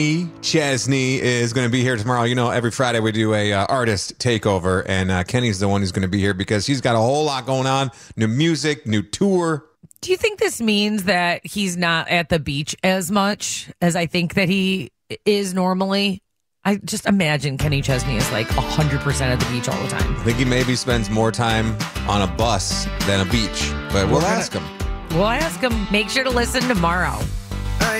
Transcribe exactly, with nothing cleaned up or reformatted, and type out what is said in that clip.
Chesney is going to be here tomorrow. You know, every Friday we do a uh, artist takeover, and uh, Kenny's the one who's going to be here because he's got a whole lot going on. New music, new tour. Do you think this means that he's not at the beach as much as I think that he is normally? I just imagine Kenny Chesney is like one hundred percent at the beach all the time. I think he maybe spends more time on a bus than a beach, but we'll We're ask gonna, him. We'll ask him. Make sure to listen tomorrow.